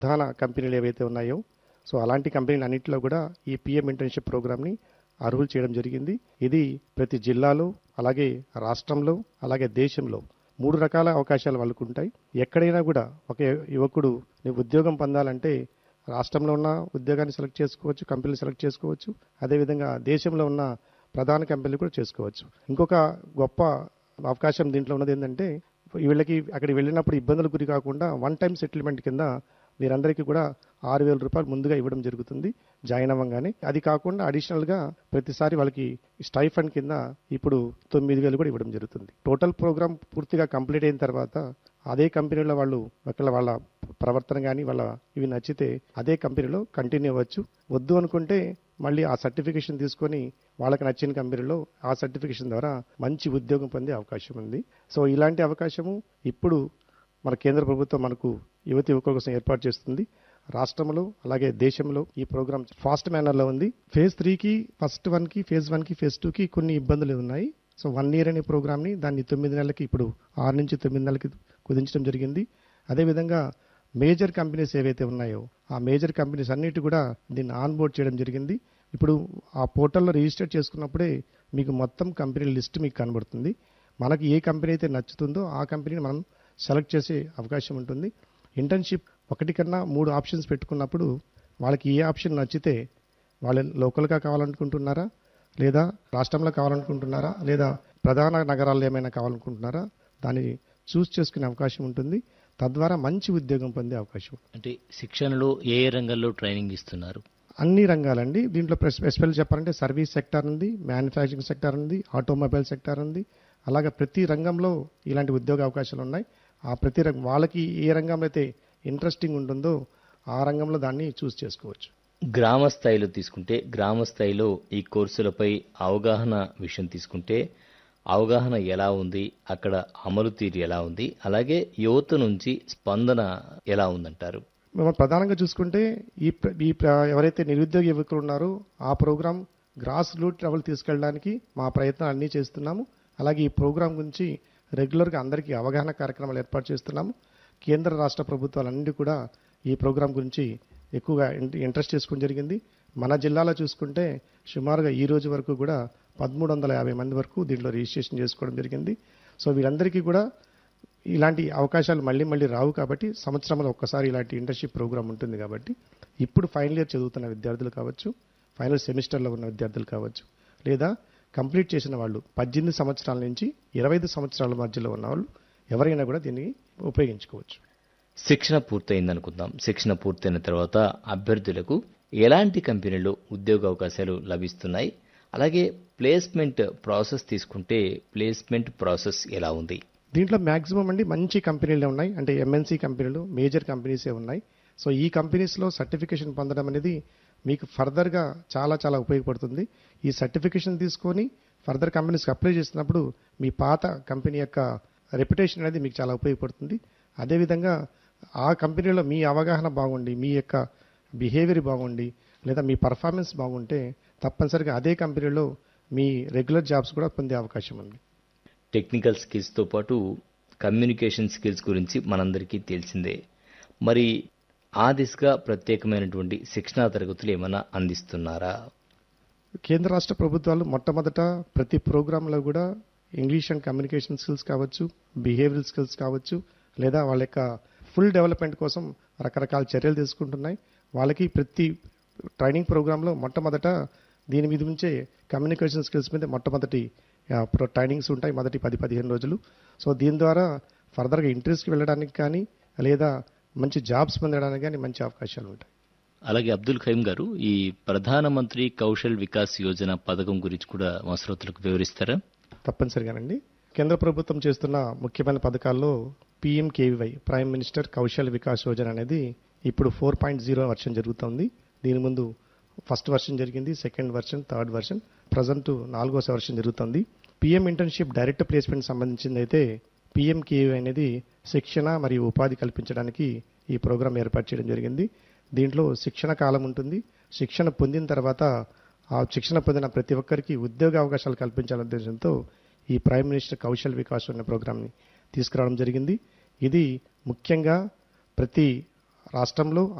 ప్రధాన కంపెనీలు ఏవైతే ఉన్నాయో సో అలాంటి కంపెనీలు అన్నింటిలో కూడా ఈ పిఎం ఇంటర్న్షిప్ ప్రోగ్రామ్ని అర్హులు చేయడం జరిగింది. ఇది ప్రతి జిల్లాలో, అలాగే రాష్ట్రంలో, అలాగే దేశంలో 3 రకాల అవకాశాలు వాళ్ళకు ఉంటాయి. ఎక్కడైనా కూడా ఒక యువకుడు ఉద్యోగం పొందాలంటే రాష్ట్రంలో ఉన్న ఉద్యోగాన్ని సెలెక్ట్ చేసుకోవచ్చు, కంపెనీలు సెలెక్ట్ చేసుకోవచ్చు. అదేవిధంగా దేశంలో ఉన్న ప్రధాన కంపెనీలు కూడా చేసుకోవచ్చు. ఇంకొక గొప్ప అవకాశం దీంట్లో ఉన్నది ఏంటంటే వీళ్ళకి అక్కడికి వెళ్ళినప్పుడు ఇబ్బందులకు గురి కాకుండా వన్ టైం సెటిల్మెంట్ కింద వీరందరికీ కూడా 6,000 రూపాయలు ముందుగా ఇవ్వడం జరుగుతుంది జాయిన్ అవ్వగానే. అది కాకుండా అడిషనల్గా ప్రతిసారి వాళ్ళకి స్టైఫండ్ కింద ఇప్పుడు 9,000 కూడా ఇవ్వడం జరుగుతుంది. టోటల్ ప్రోగ్రామ్ పూర్తిగా కంప్లీట్ అయిన తర్వాత అదే కంపెనీలో వాళ్ళు ఒకవేళ వాళ్ళ ప్రవర్తన కానీ వాళ్ళ ఇవి నచ్చితే అదే కంపెనీలో కంటిన్యూ అవ్వచ్చు. వద్దు అనుకుంటే మళ్ళీ ఆ సర్టిఫికేషన్ తీసుకొని వాళ్ళకి నచ్చిన కంపెనీలో ఆ సర్టిఫికేషన్ ద్వారా మంచి ఉద్యోగం పొందే అవకాశం ఉంది. సో ఇలాంటి అవకాశము ఇప్పుడు మన కేంద్ర ప్రభుత్వం మనకు యువకుల కోసం ఏర్పాటు చేస్తుంది. రాష్ట్రంలో అలాగే దేశంలో ఈ ప్రోగ్రామ్ ఫాస్ట్ మేనర్లో ఉంది. ఫేజ్ 3కి ఫస్ట్ 1కి, ఫేజ్ 1కి, ఫేజ్ 2కి కొన్ని ఇబ్బందులు ఉన్నాయి. సో 1 ఇయర్ అనే ప్రోగ్రామ్ని దాన్ని 9 నెలలకి ఇప్పుడు 6 నుంచి 9 నెలలకి కుదించడం జరిగింది. అదేవిధంగా మేజర్ కంపెనీస్ ఏవైతే ఉన్నాయో ఆ మేజర్ కంపెనీస్ అన్నిటి కూడా దీన్ని ఆన్ బోర్డ్ చేయడం జరిగింది. ఇప్పుడు ఆ పోర్టల్లో రిజిస్టర్ చేసుకున్నప్పుడే మీకు మొత్తం కంపెనీల లిస్ట్ మీకు కనబడుతుంది. మనకి ఏ కంపెనీ అయితే నచ్చుతుందో ఆ కంపెనీని మనం సెలెక్ట్ చేసే అవకాశం ఉంటుంది. ఇంటర్న్షిప్ 1 కన్నా 3 ఆప్షన్స్ పెట్టుకున్నప్పుడు వాళ్ళకి ఏ ఆప్షన్ నచ్చితే వాళ్ళు లోకల్గా కావాలనుకుంటున్నారా, లేదా రాష్ట్రంలో కావాలనుకుంటున్నారా, లేదా ప్రధాన నగరాల్లో ఏమైనా కావాలనుకుంటున్నారా, దాన్ని చూస్ చేసుకునే అవకాశం ఉంటుంది. తద్వారా మంచి ఉద్యోగం పొందే అవకాశం. అంటే శిక్షణలో ఏ రంగాల్లో ట్రైనింగ్ ఇస్తున్నారు? అన్ని రంగాలండి. దీంట్లో స్పెషల్ చెప్పాలంటే సర్వీస్ సెక్టార్ ఉంది, మ్యానుఫ్యాక్చరింగ్ సెక్టార్ ఉంది, ఆటోమొబైల్ సెక్టార్ ఉంది. అలాగే ప్రతి రంగంలో ఇలాంటి ఉద్యోగ అవకాశాలు ఉన్నాయి. ఆ ప్రతి వాళ్ళకి ఏ రంగంలో అయితే ఇంట్రెస్టింగ్ ఉంటుందో ఆ రంగంలో దాన్ని చూస్ చేసుకోవచ్చు. గ్రామ స్థాయిలో తీసుకుంటే, గ్రామ స్థాయిలో ఈ కోర్సులపై అవగాహన విషయం తీసుకుంటే అవగాహన ఎలా ఉంది, అక్కడ అమలు తీరు ఎలా ఉంది, అలాగే యువత నుంచి స్పందన ఎలా ఉందంటారు? మనం ప్రధానంగా చూసుకుంటే ఎవరైతే నిరుద్యోగ యువకులు ఉన్నారో ఆ ప్రోగ్రాం గ్రాస్ రూట్ లెవెల్ తీసుకెళ్ళడానికి మా ప్రయత్నాలు అన్నీ చేస్తున్నాము. అలాగే ఈ ప్రోగ్రాం గురించి రెగ్యులర్గా అందరికీ అవగాహన కార్యక్రమాలు ఏర్పాటు చేస్తున్నాము. కేంద్ర రాష్ట్ర ప్రభుత్వాలన్నీ కూడా ఈ ప్రోగ్రాం గురించి ఎక్కువగా ఇంట్రెస్ట్ చేసుకోవడం జరిగింది. మన జిల్లాలో చూసుకుంటే సుమారుగా ఈ రోజు వరకు కూడా 1,350 మంది వరకు దీంట్లో రిజిస్ట్రేషన్ చేసుకోవడం జరిగింది. సో వీరందరికీ కూడా ఇలాంటి అవకాశాలు మళ్ళీ మళ్ళీ రావు కాబట్టి సంవత్సరంలో ఒక్కసారి ఇలాంటి ఇంటర్న్షిప్ ప్రోగ్రాం ఉంటుంది కాబట్టి ఇప్పుడు ఫైనల్ ఇయర్ చదువుతున్న విద్యార్థులు కావచ్చు, ఫైనల్ సెమిస్టర్లో ఉన్న విద్యార్థులు కావచ్చు, లేదా కంప్లీట్ చేసిన వాళ్ళు 18 సంవత్సరాల నుంచి 25 సంవత్సరాల మధ్యలో ఉన్న వాళ్ళు ఎవరైనా కూడా దీన్ని ఉపయోగించుకోవచ్చు. శిక్షణ పూర్తయిందనుకుందాం. శిక్షణ పూర్తయిన తర్వాత అభ్యర్థులకు ఎలాంటి కంపెనీలో ఉద్యోగ అవకాశాలు లభిస్తున్నాయి? అలాగే ప్లేస్మెంట్ ప్రాసెస్ తీసుకుంటే ప్లేస్మెంట్ ప్రాసెస్ ఎలా ఉంది? దీంట్లో మ్యాక్సిమం అండి మంచి కంపెనీలే ఉన్నాయి. అంటే ఎంఎన్సీ కంపెనీలు, మేజర్ కంపెనీసే ఉన్నాయి. సో ఈ కంపెనీస్లో సర్టిఫికేషన్ పొందడం అనేది మీకు ఫర్దర్గా చాలా చాలా ఉపయోగపడుతుంది. ఈ సర్టిఫికేషన్ తీసుకొని ఫర్దర్ కంపెనీస్కి అప్లై చేసినప్పుడు మీ పాత కంపెనీ యొక్క రెప్యుటేషన్ అనేది మీకు చాలా ఉపయోగపడుతుంది. అదేవిధంగా ఆ కంపెనీలో మీ అవగాహన బాగుండి, మీ యొక్క బిహేవియర్ బాగుండి, లేదా మీ పర్ఫార్మెన్స్ బాగుంటే తప్పనిసరిగా అదే కంపెనీలో మీ రెగ్యులర్ జాబ్స్ కూడా పొందే అవకాశం ఉంది. టెక్నికల్ స్కిల్స్తో పాటు కమ్యూనికేషన్ స్కిల్స్ గురించి మనందరికీ తెలిసిందే. మరి ఆ దిశగా ప్రత్యేకమైనటువంటి శిక్షణా తరగతులు ఏమైనా అందిస్తున్నారా? కేంద్ర రాష్ట్ర ప్రభుత్వాలు మొట్టమొదట ప్రతి ప్రోగ్రాంలో కూడా ఇంగ్లీష్ అండ్ కమ్యూనికేషన్ స్కిల్స్ కావచ్చు, బిహేవియరల్ స్కిల్స్ కావచ్చు, లేదా వాళ్ళ యొక్క ఫుల్ డెవలప్మెంట్ కోసం రకరకాల చర్యలు తీసుకుంటున్నాయి. వాళ్ళకి ప్రతి ట్రైనింగ్ ప్రోగ్రాంలో మొట్టమొదట దీని మీద నుంచే కమ్యూనికేషన్ స్కిల్స్ మీద మొట్టమొదటి ట్రైనింగ్స్ ఉంటాయి, మొదటి 10-15 రోజులు. సో దీని ద్వారా ఫర్దర్గా ఇంటర్వ్యూస్కి వెళ్ళడానికి కానీ లేదా మంచి జాబ్స్ పొందడానికి కానీ మంచి అవకాశాలు ఉంటాయి. అలాగే అబ్దుల్ ఖయీం గారు, ఈ ప్రధానమంత్రి కౌశల్ వికాస్ యోజన పథకం గురించి కూడా మా శ్రోతలకు వివరిస్తారా? తప్పనిసరిగానండి. కేంద్ర ప్రభుత్వం చేస్తున్న ముఖ్యమైన పథకాల్లో PMKVY, prime minister Kaushal Vikas Yojana అనేది ఇప్పుడు 4.0 వర్షన్ జరుగుతుంది. దీని ముందు ఫస్ట్ వర్షన్ జరిగింది, second version, third version, present 4వ వర్షన్ జరుగుతుంది. PM ఇంటర్న్షిప్ డైరెక్ట్ ప్లేస్మెంట్ సంబంధించింది అయితే PMKVY అనేది శిక్షణ మరియు ఉపాధి కల్పించడానికి ఈ ప్రోగ్రాం ఏర్పాటు చేయడం జరిగింది. దీంట్లో శిక్షణ కాలం ఉంటుంది. శిక్షణ పొందిన తర్వాత ఆ శిక్షణ పొందిన ప్రతి ఒక్కరికి ఉద్యోగ అవకాశాలు కల్పించాలనే ఉద్దేశంతో ఈ ప్రైమ్ మినిస్టర్ కౌశల్ వికాస్ అనే ప్రోగ్రామ్ని తీసుకురావడం జరిగింది. ఇది ముఖ్యంగా ప్రతి రాష్ట్రంలో